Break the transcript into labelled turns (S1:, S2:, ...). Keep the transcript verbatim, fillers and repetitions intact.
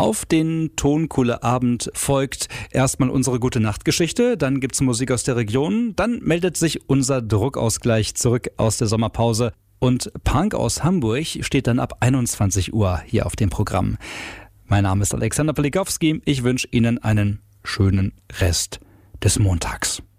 S1: Auf den Tonkuhle-Abend folgt erstmal unsere Gute-Nacht-Geschichte, dann gibt's Musik aus der Region, dann meldet sich unser Druckausgleich zurück aus der Sommerpause und Punk aus Hamburg steht dann ab einundzwanzig Uhr hier auf dem Programm. Mein Name ist Alexander Pelikowski, ich wünsche Ihnen einen schönen Rest des Montags.